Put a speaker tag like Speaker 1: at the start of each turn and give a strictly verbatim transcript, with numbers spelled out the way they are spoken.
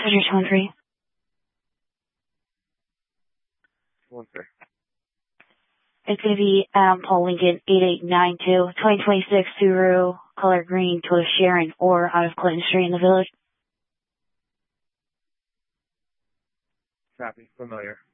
Speaker 1: Passenger two one three.
Speaker 2: One three.
Speaker 1: It's going to be um, Paul Lincoln eight eight nine two, twenty twenty-six Subaru, color green, Toyota Sharon, or out of Clinton Street in the Village.
Speaker 2: Copy. Familiar.